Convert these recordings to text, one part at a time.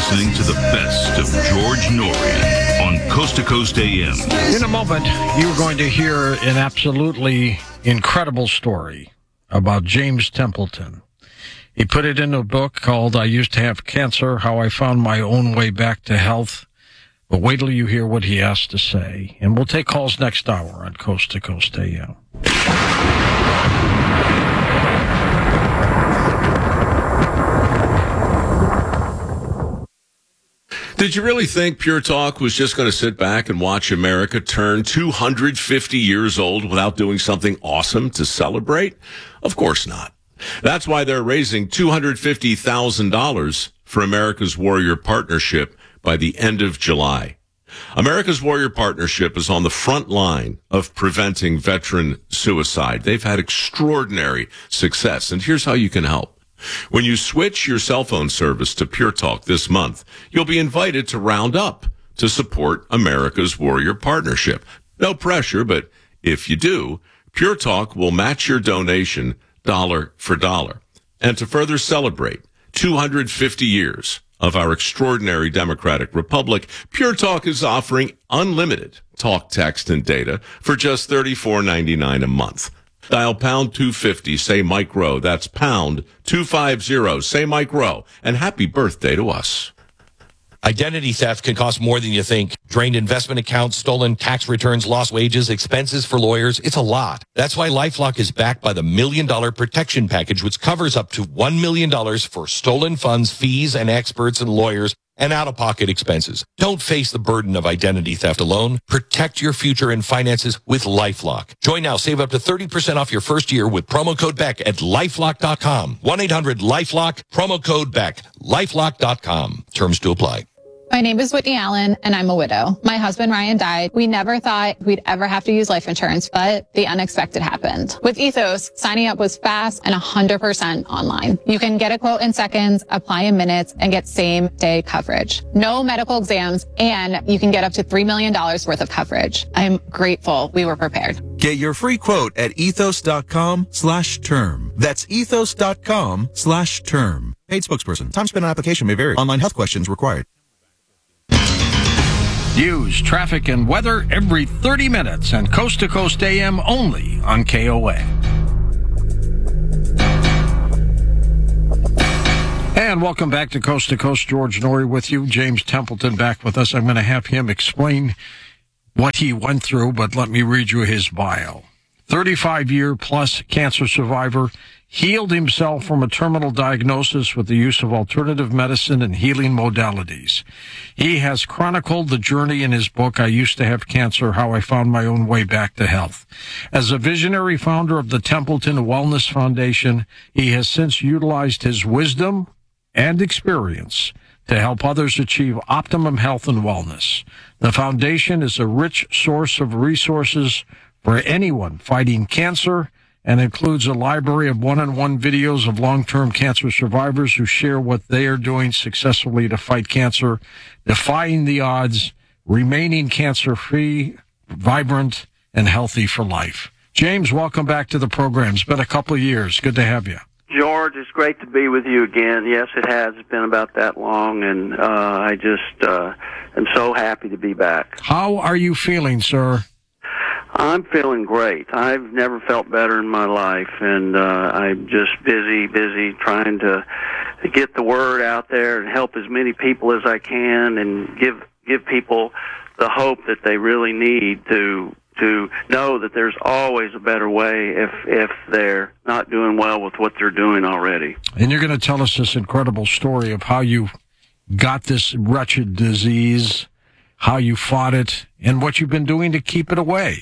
listening to the best of George Noory on Coast to Coast AM. In a moment, you're going to hear an absolutely incredible story about James Templeton. He put it in a book called I Used to Have Cancer, How I Found My Own Way Back to Health. But wait till you hear what he has to say. And we'll take calls next hour on Coast to Coast AM. Did you really think Pure Talk was just going to sit back and watch America turn 250 years old without doing something awesome to celebrate? Of course not. That's why they're raising $250,000 for America's Warrior Partnership by the end of July. America's Warrior Partnership is on the front line of preventing veteran suicide. They've had extraordinary success, and here's how you can help. When you switch your cell phone service to Pure Talk this month, you'll be invited to round up to support America's Warrior Partnership. No pressure, but if you do, Pure Talk will match your donation dollar for dollar. And to further celebrate 250 years of our extraordinary democratic republic, Pure Talk is offering unlimited talk, text, and data for just $34.99 a month. Dial pound 250, say Mike Rowe. That's pound 250, say Mike Rowe. And happy birthday to us. Identity theft can cost more than you think. Drained investment accounts, stolen tax returns, lost wages, expenses for lawyers. It's a lot. That's why LifeLock is backed by the $1 Million Protection Package, which covers up to $1 million for stolen funds, fees, and experts and lawyers, and out-of-pocket expenses. Don't face the burden of identity theft alone. Protect your future and finances with LifeLock. Join now. Save up to 30% off your first year with promo code BECK at LifeLock.com. 1-800-LifeLock, promo code BECK, LifeLock.com. Terms to apply. My name is Whitney Allen, and I'm a widow. My husband, Ryan, died. We never thought we'd ever have to use life insurance, but the unexpected happened. With Ethos, signing up was fast and 100% online. You can get a quote in seconds, apply in minutes, and get same-day coverage. No medical exams, and you can get up to $3 million worth of coverage. I'm grateful we were prepared. Get your free quote at ethos.com/term. That's ethos.com/term. Paid spokesperson. Time spent on application may vary. Online health questions required. News, traffic, and weather every 30 minutes and Coast to Coast AM only on KOA. And welcome back to Coast. George Noory with you. James Templeton back with us. I'm going to have him explain what he went through, but let me read you his bio. 35-year-plus cancer survivor, healed himself from a terminal diagnosis with the use of alternative medicine and healing modalities. He has chronicled the journey in his book, I Used to Have Cancer, How I Found My Own Way Back to Health. As a visionary founder of the Templeton Wellness Foundation, he has since utilized his wisdom and experience to help others achieve optimum health and wellness. The foundation is a rich source of resources for anyone fighting cancer and includes a library of one-on-one videos of long-term cancer survivors who share what they are doing successfully to fight cancer, defying the odds, remaining cancer-free, vibrant, and healthy for life. James, welcome back to the program. It's been a couple of years. Good to have you. George, it's great to be with you again. Yes, it has. It's been about that long, and I just am so happy to be back. How are you feeling, sir? I'm feeling great. I've never felt better in my life, and I'm just busy trying to get the word out there and help as many people as I can and give people the hope that they really need to know that there's always a better way if they're not doing well with what they're doing already. And you're going to tell us this incredible story of how you got this wretched disease, how you fought it, and what you've been doing to keep it away.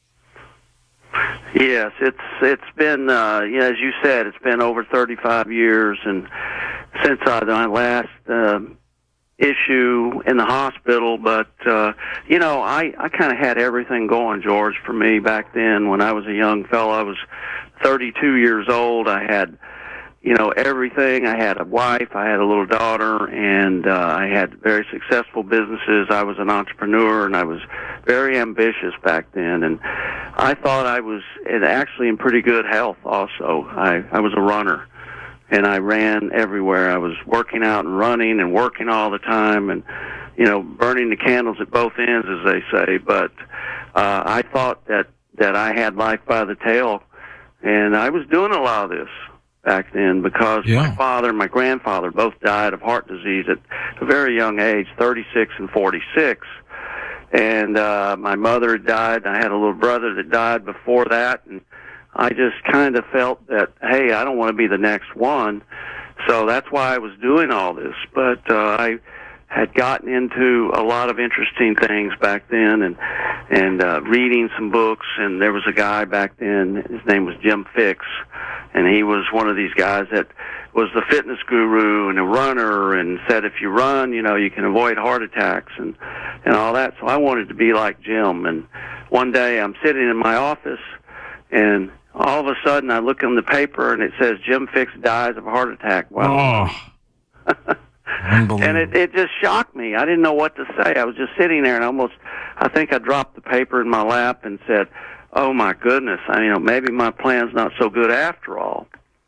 Yes, it's been as you said, it's been over 35 years, and since my last issue in the hospital. But I kind of had everything going, George, for me back then when I was a young fellow. I was 32 years old. I had everything. I had a wife, I had a little daughter, and I had very successful businesses. I was an entrepreneur, and I was very ambitious back then, and I thought I was actually in pretty good health also. I was a runner, and I ran everywhere. I was working out and running and working all the time, and burning the candles at both ends, as they say. But I thought that I had life by the tail, and I was doing a lot of this back then because my father and my grandfather both died of heart disease at a very young age, 36 and 46. And my mother had died. I had a little brother that died before that, and I just kind of felt that, hey, I don't want to be the next one. So that's why I was doing all this. But I had gotten into a lot of interesting things back then, and reading some books. And there was a guy back then, his name was Jim Fixx, and he was one of these guys that was the fitness guru and a runner, and said if you run, you can avoid heart attacks and all that. So I wanted to be like Jim. And one day I'm sitting in my office, and all of a sudden I look in the paper, and it says Jim Fixx dies of a heart attack. Wow. Unbelievable. And it just shocked me. I didn't know what to say. I was just sitting there, and I think I dropped the paper in my lap and said, oh my goodness, maybe my plan's not so good after all.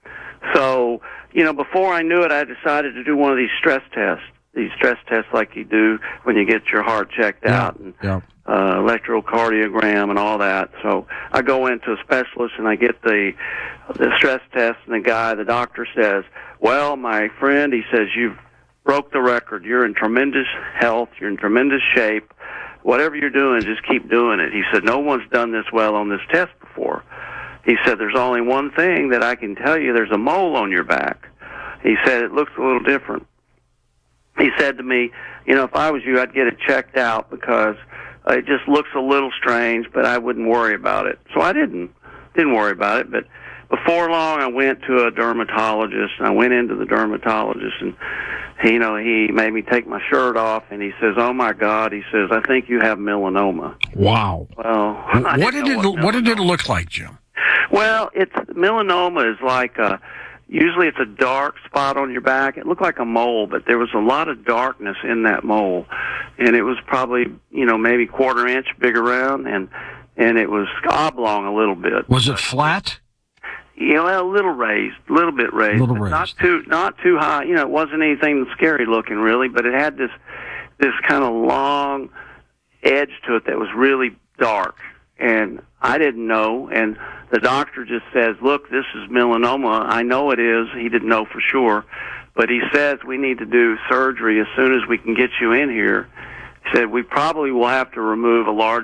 So, before I knew it, I decided to do one of these stress tests like you do when you get your heart checked out, and electrocardiogram and all that. So I go into a specialist, and I get the stress test, and the doctor says, well, my friend, he says, you've broke the record. You're in tremendous health. You're in tremendous shape. Whatever you're doing, just keep doing it. He said, no one's done this well on this test before. He said, there's only one thing that I can tell you. There's a mole on your back. He said, it looks a little different. He said to me, if I was you, I'd get it checked out because it just looks a little strange, but I wouldn't worry about it. So I didn't worry about it. But before long, I went to a dermatologist, and I went into the dermatologist, and he made me take my shirt off, and he says, oh my God, he says, I think you have melanoma. Wow. Well, what did it look like, Jim? Well, melanoma is like usually it's a dark spot on your back. It looked like a mole, but there was a lot of darkness in that mole, and it was probably maybe quarter inch big around, and it was oblong a little bit. Was it flat? A little raised, a little bit raised, not too high. It wasn't anything scary looking really, but it had this kind of long edge to it that was really dark, and I didn't know. And the doctor just says, "Look, this is melanoma. I know it is." He didn't know for sure, but he says we need to do surgery as soon as we can get you in here. He said we probably will have to remove a large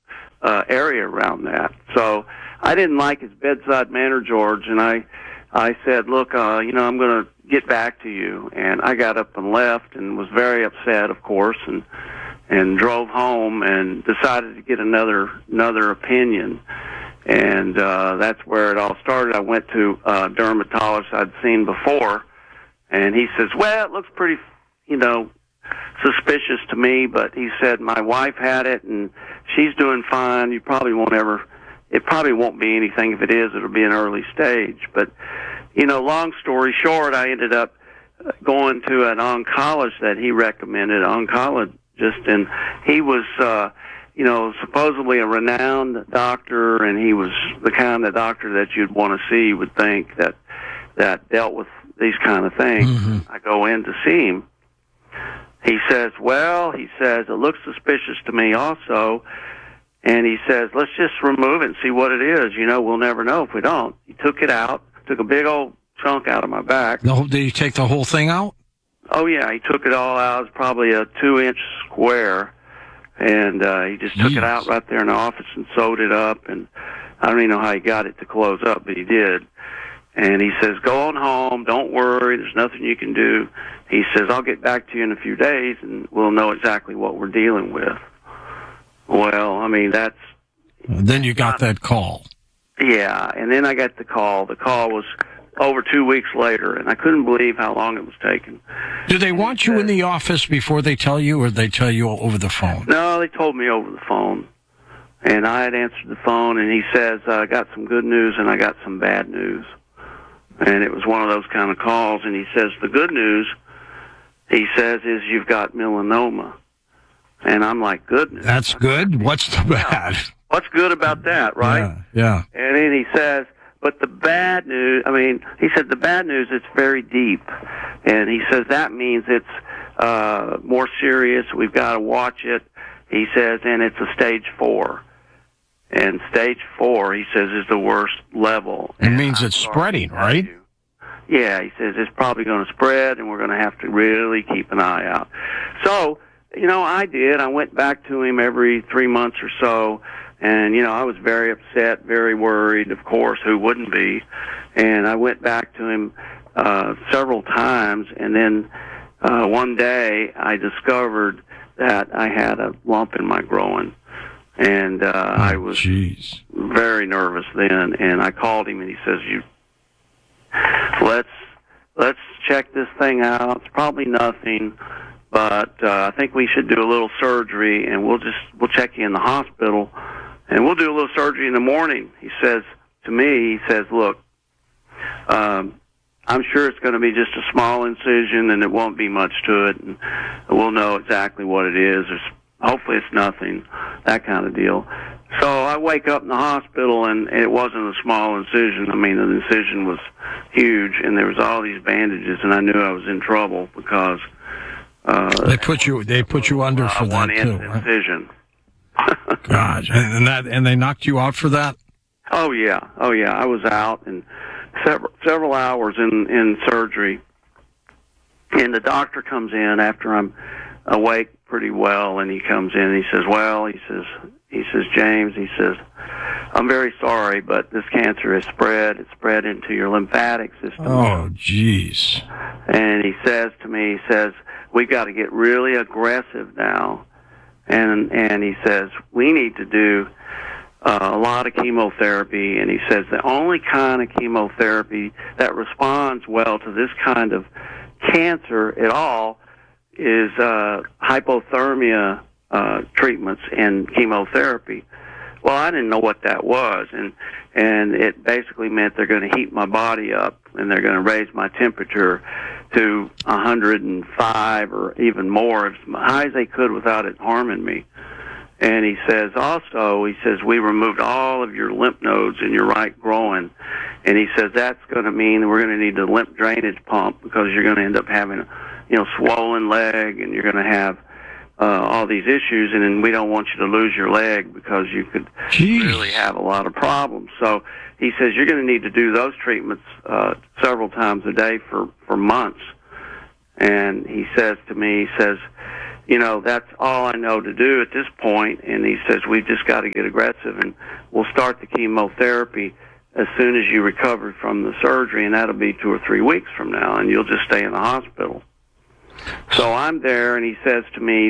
area around that. So I didn't like his bedside manner, George, and I said, look, I'm going to get back to you. And I got up and left and was very upset, of course, and drove home and decided to get another opinion. And that's where it all started. I went to a dermatologist I'd seen before, and he says, well, it looks pretty, suspicious to me, but he said, my wife had it, and she's doing fine. It probably won't be anything. If it is, it'll be an early stage. But, long story short, I ended up going to an oncologist that he recommended, and he was, supposedly a renowned doctor, and he was the kind of doctor that you'd want to see, you would think, that dealt with these kind of things. Mm-hmm. I go in to see him. He says, it looks suspicious to me also. And he says, let's just remove it and see what it is. We'll never know if we don't. He took it out, took a big old chunk out of my back. Did he take the whole thing out? Oh, yeah, he took it all out. It was probably a 2-inch square. And he just took it out right there in the office and sewed it up. And I don't even know how he got it to close up, but he did. And he says, go on home. Don't worry. There's nothing you can do. He says, I'll get back to you in a few days, and we'll know exactly what we're dealing with. Well, that's... Then you got that call. Yeah, and then I got the call. The call was over 2 weeks later, and I couldn't believe how long it was taking. Do they want you in the office before they tell you, or they tell you over the phone? No, they told me over the phone. And I had answered the phone, and he says, I got some good news and I got some bad news. And it was one of those kind of calls, and he says, the good news, he says, is you've got melanoma. And I'm like, goodness. That's good? What's the bad? What's good about that, right? Yeah. And then he says, But the bad news, he said the bad news, it's very deep. And he says that means it's more serious. We've got to watch it. He says, and it's a stage 4. And stage 4, he says, is the worst level. It means it's spreading, right? Yeah, he says it's probably going to spread, and we're going to have to really keep an eye out. So, I did. I went back to him every 3 months or so, and, I was very upset, very worried, of course, who wouldn't be. And I went back to him several times, and then one day I discovered that I had a lump in my groin. And I was very nervous then, and I called him, and he says, let's check this thing out. It's probably nothing, but I think we should do a little surgery, and we'll check you in the hospital, and we'll do a little surgery in the morning. He says to me, look, I'm sure it's going to be just a small incision, and it won't be much to it, and we'll know exactly what it is. Hopefully it's nothing, that kind of deal. So I wake up in the hospital, and it wasn't a small incision. The incision was huge, and there was all these bandages, and I knew I was in trouble because they put you under for that too, right? Incision. Gosh, and they knocked you out for that? Oh yeah. I was out and several hours in surgery, and the doctor comes in after I'm awake pretty well, and he comes in and he says, James, he says, I'm very sorry, but this cancer has spread. It spread into your lymphatic system. Oh, jeez. And he says to me, we've got to get really aggressive now. And he says, we need to do a lot of chemotherapy. And he says the only kind of chemotherapy that responds well to this kind of cancer at all is hypothermia treatments and chemotherapy. Well, I didn't know what that was, and it basically meant they're going to heat my body up, and they're going to raise my temperature to 105 or even more, as high as they could without it harming me. And he says, we removed all of your lymph nodes in your right groin, and he says that's going to mean we're going to need a lymph drainage pump because you're going to end up having a swollen leg, and you're going to have all these issues, and then we don't want you to lose your leg because you could really have a lot of problems. So he says you're going to need to do those treatments several times a day for months. And he says to me, that's all I know to do at this point. And he says, we've just got to get aggressive, and we'll start the chemotherapy as soon as you recover from the surgery, and that'll be 2 or 3 weeks from now, and you'll just stay in the hospital. So I'm there, and he says to me,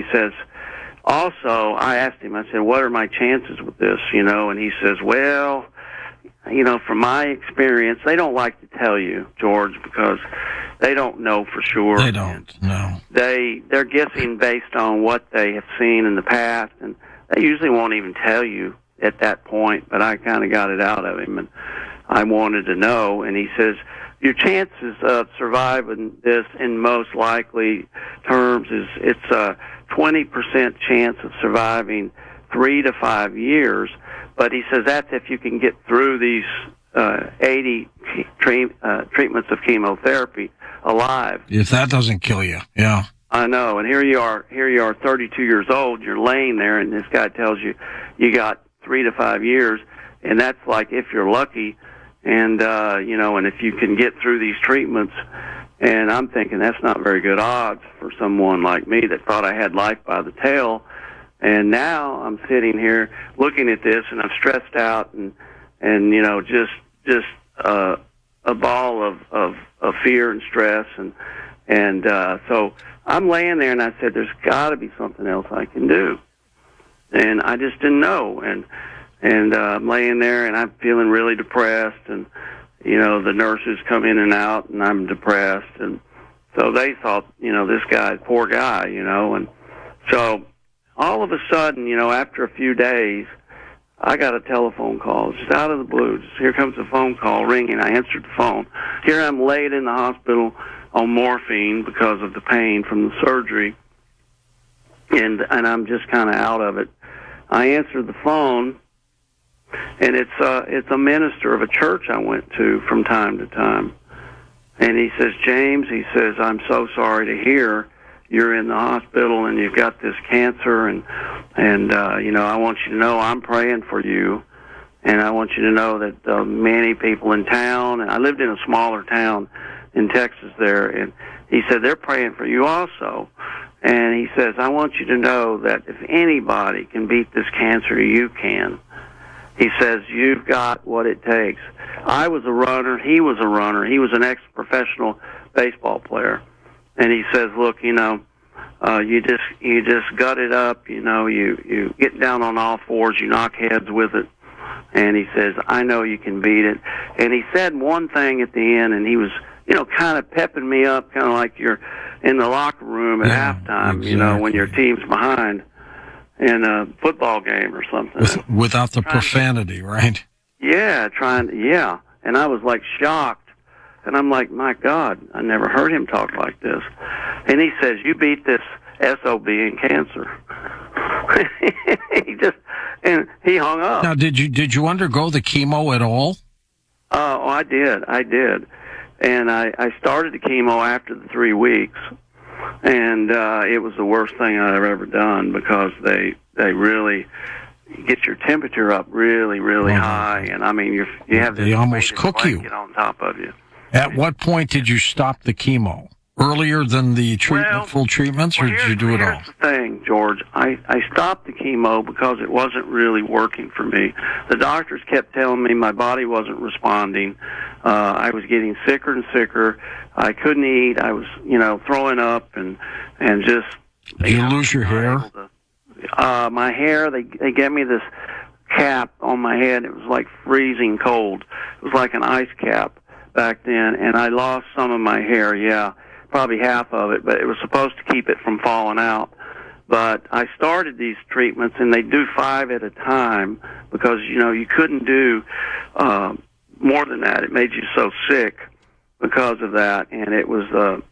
also, I asked him, I said, what are my chances with this, and he says, well, from my experience, they don't like to tell you, George, because they don't know for sure. They don't, no. They're guessing based on what they have seen in the past, and they usually won't even tell you at that point, but I kind of got it out of him, and I wanted to know, and he says, your chances of surviving this in most likely terms it's a 20% chance of surviving 3 to 5 years, but he says that's if you can get through these 80 treatments of chemotherapy alive. If that doesn't kill you, yeah. I know, and here you are 32 years old, you're laying there, and this guy tells you got 3 to 5 years, and that's like if you're lucky. And, and if you can get through these treatments, and I'm thinking that's not very good odds for someone like me that thought I had life by the tail. And now I'm sitting here looking at this, and I'm stressed out and just a ball of fear and stress. And so I'm laying there, and I said, there's got to be something else I can do. And I just didn't know. And I'm laying there, and I'm feeling really depressed, and, the nurses come in and out, and I'm depressed, and so they thought, this guy, poor guy, and so all of a sudden, after a few days, I got a telephone call, just out of the blue. Just here comes a phone call ringing. I answered the phone. Here I'm laid in the hospital on morphine because of the pain from the surgery, and I'm just kind of out of it. I answered the phone, and it's a minister of a church I went to from time to time. And he says, James, he says, I'm so sorry to hear you're in the hospital and you've got this cancer, and I want you to know I'm praying for you, and I want you to know that many people in town, and I lived in a smaller town in Texas there, and he said they're praying for you also. And he says, I want you to know that if anybody can beat this cancer, you can. He says, you've got what it takes. I was a runner. He was a runner. He was an ex-professional baseball player. And he says, look, you just gut it up. You get down on all fours. You knock heads with it. And he says, I know you can beat it. And he said one thing at the end, and he was, kind of pepping me up, kind of like you're in the locker room at halftime, exactly. When your team's behind in a football game or something. Without the profanity, right? Yeah, and I was like shocked, and I'm like, my God, I never heard him talk like this. And he says, you beat this SOB in cancer. And he hung up. Now, did you undergo the chemo at all? Oh, I did, and I started the chemo after the 3 weeks, and it was the worst thing I've ever done, because they really get your temperature up really, really high, and I mean you have this they almost weighted cook you blanket on top of you. At what point did you stop the chemo? Earlier than the full treatments, or did you do it all? Here's the thing, George. I stopped the chemo because it wasn't really working for me. The doctors kept telling me my body wasn't responding. I was getting sicker and sicker. I couldn't eat. I was, throwing up and just. Did you lose your hair? My hair, they gave me this cap on my head. It was like freezing cold. It was like an ice cap back then, and I lost some of my hair, probably half of it, but it was supposed to keep it from falling out. But I started these treatments, and they do 5 at a time, because, you couldn't do more than that. It made you so sick because of that, and it was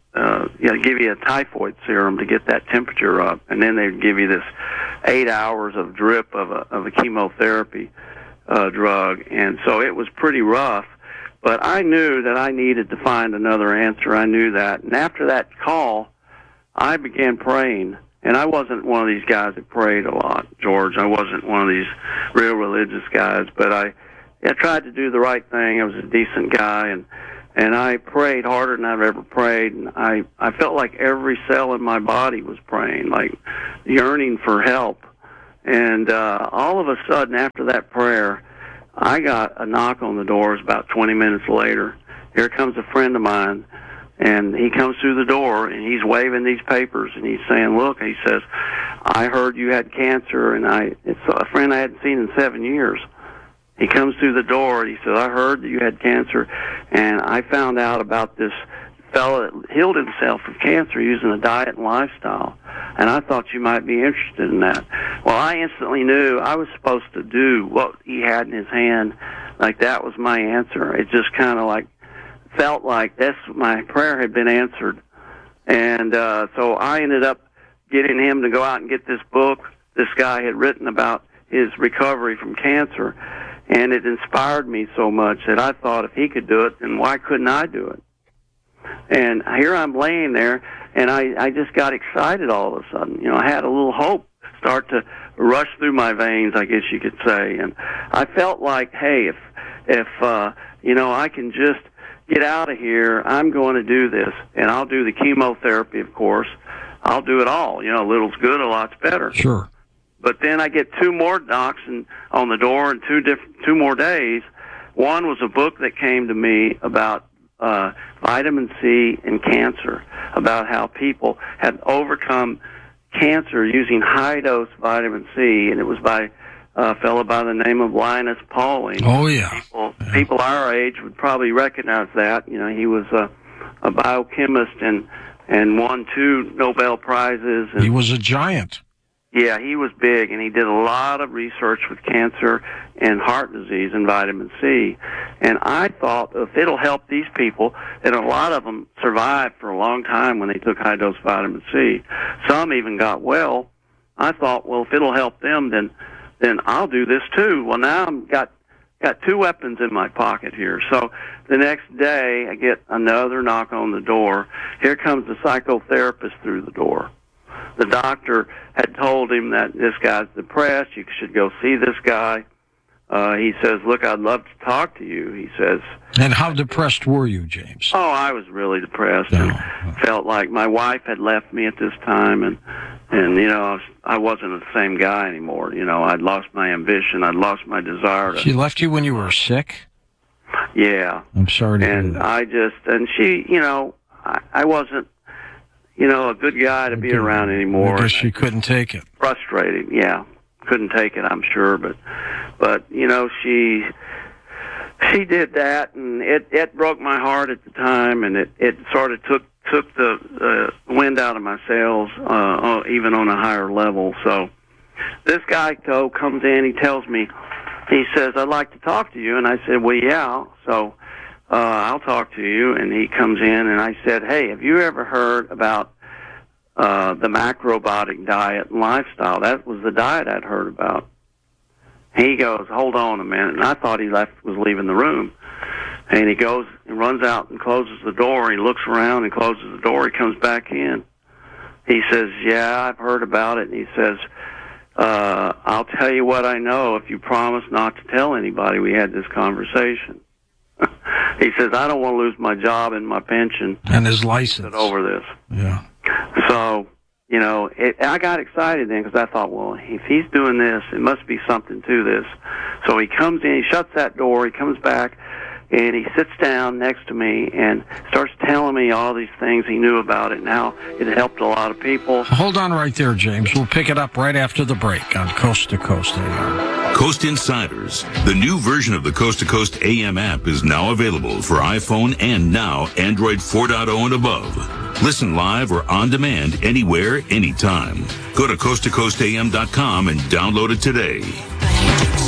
give you a typhoid serum to get that temperature up, and then they'd give you this 8 hours of drip of a chemotherapy drug, and so it was pretty rough. But I knew that I needed to find another answer. I knew that. And after that call, I began praying. And I wasn't one of these guys that prayed a lot, George. I wasn't one of these real religious guys. But I tried to do the right thing. I was a decent guy. And I prayed harder than I've ever prayed. And I felt like every cell in my body was praying, like yearning for help. And all of a sudden, after that prayer, I got a knock on the doors about 20 minutes later. Here comes a friend of mine, and he comes through the door, and he's waving these papers, and he's saying, look, he says, I heard you had cancer, and it's a friend I hadn't seen in 7 years. He comes through the door, and he says, I heard that you had cancer, and I found out about this fellow that healed himself of cancer using a diet and lifestyle, and I thought you might be interested in that. Well, I instantly knew I was supposed to do what he had in his hand. Like, that was my answer. It just kind of like felt like my prayer had been answered. And so I ended up getting him to go out and get this book this guy had written about his recovery from cancer, and it inspired me so much that I thought if he could do it, then why couldn't I do it? And here I'm laying there, and I just got excited all of a sudden. I had a little hope start to rush through my veins, I guess you could say. And I felt like, hey, if I can just get out of here, I'm going to do this. And I'll do the chemotherapy, of course. I'll do it all. A little's good, a lot's better. Sure. But then I get 2 more knocks on the door in 2 more days. One was a book that came to me about vitamin C and cancer, about how people had overcome cancer using high-dose vitamin C, and it was by a fellow by the name of Linus Pauling. Oh, yeah. People our age would probably recognize that. He was a biochemist and won 2 Nobel Prizes. And he was a giant. Yeah, he was big, and he did a lot of research with cancer and heart disease and vitamin C. And I thought, if it'll help these people, and a lot of them survived for a long time when they took high-dose vitamin C. Some even got well. I thought, well, if it'll help them, then I'll do this too. Well, now I've got got two weapons in my pocket here. So the next day, I get another knock on the door. Here comes the psychotherapist through the door. The doctor had told him that this guy's depressed. You should go see this guy. He says, look, I'd love to talk to you. He says. And how depressed were you, James? Oh, I was really depressed and felt like my wife had left me at this time, and you know, I wasn't the same guy anymore. You know, I'd lost my ambition. I'd lost my desire to. She left you when you were sick? Yeah. I'm sorry to hear And that. she, you know, I wasn't, you know, a good guy to be around anymore. I guess she couldn't take it. Frustrating, yeah. Couldn't take it, I'm sure, but you know, she did that, and it broke my heart at the time, and it sort of took the wind out of my sails, even on a higher level. So this guy comes in, he tells me, he says, I'd like to talk to you, and I said, well, yeah, so I'll talk to you. And he comes in, and I said, hey, have you ever heard about the macrobiotic diet and lifestyle? That was the diet I'd heard about. He goes, hold on a minute. And I thought he was leaving the room. And he goes and runs out and closes the door. He looks around and closes the door. He comes back in. He says, yeah, I've heard about it. And he says, I'll tell you what I know if you promise not to tell anybody we had this conversation. He says, I don't want to lose my job and my pension. And his license. Over this. Yeah. So, you know, I got excited then because I thought, well, if he's doing this, it must be something to this. So he comes in, he shuts that door, he comes back, and he sits down next to me and starts telling me all these things he knew about it and how it helped a lot of people. Hold on right there, James. We'll pick it up right after the break on Coast to Coast AM. Coast Insiders, the new version of the Coast to Coast AM app, is now available for iPhone and now Android 4.0 and above. Listen live or on demand anywhere, anytime. Go to coasttocoastam.com and download it today.